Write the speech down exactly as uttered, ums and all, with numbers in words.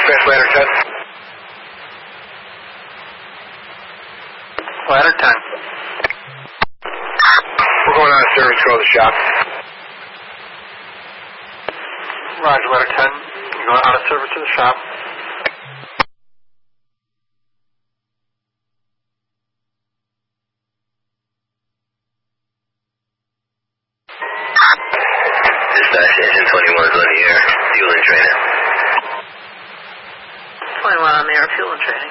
Dispatch ladder ten. Ladder ten. We're going on a service call to the shop. Roger, ladder ten. You're going out of service to the shop. Dispatch, engine twenty-one is on the air. Fuel and training. twenty-one on the air, fuel and training.